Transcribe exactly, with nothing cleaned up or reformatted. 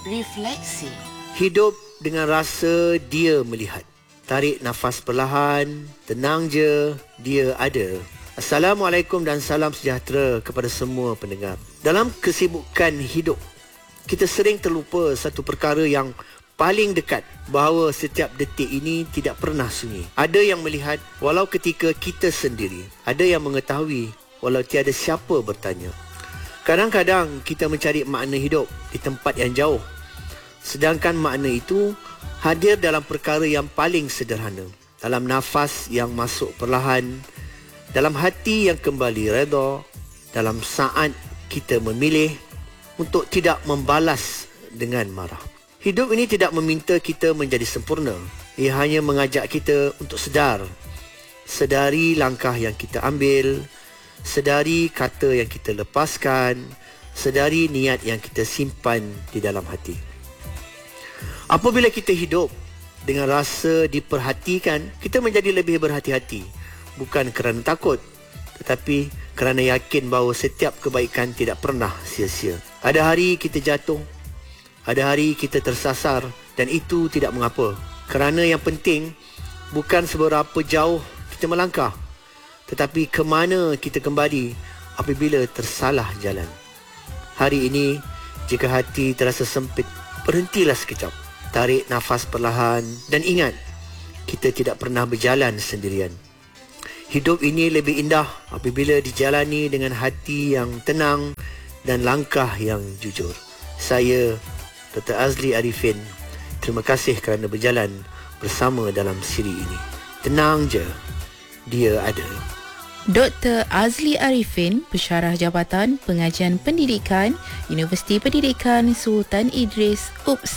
Refleksi. Hidup dengan rasa dia melihat. Tarik nafas perlahan, tenang je, dia ada. Assalamualaikum dan salam sejahtera kepada semua pendengar. Dalam kesibukan hidup, kita sering terlupa satu perkara yang paling dekat, bahawa setiap detik ini tidak pernah sunyi. Ada yang melihat walau ketika kita sendiri. Ada yang mengetahui walau tiada siapa bertanya. Kadang-kadang kita mencari makna hidup di tempat yang jauh, sedangkan makna itu hadir dalam perkara yang paling sederhana. Dalam nafas yang masuk perlahan, dalam hati yang kembali redha, dalam saat kita memilih untuk tidak membalas dengan marah. Hidup ini tidak meminta kita menjadi sempurna. Ia hanya mengajak kita untuk sedar. Sedari langkah yang kita ambil, sedari kata yang kita lepaskan, sedari niat yang kita simpan di dalam hati. Apabila kita hidup dengan rasa diperhatikan, kita menjadi lebih berhati-hati. Bukan kerana takut, tetapi kerana yakin bahawa setiap kebaikan tidak pernah sia-sia. Ada hari kita jatuh, ada hari kita tersasar, dan itu tidak mengapa. Kerana yang penting bukan seberapa jauh kita melangkah, tetapi ke mana kita kembali apabila tersalah jalan. Hari ini, jika hati terasa sempit, berhentilah sekejap. Tarik nafas perlahan dan ingat, kita tidak pernah berjalan sendirian. Hidup ini lebih indah apabila dijalani dengan hati yang tenang dan langkah yang jujur. Saya, Doktor Azli Arifin, terima kasih kerana berjalan bersama dalam siri ini. Tenang je, dia ada. Doktor Azli Arifin, Pensyarah Jabatan Pengajian Pendidikan, Universiti Pendidikan Sultan Idris, U P S.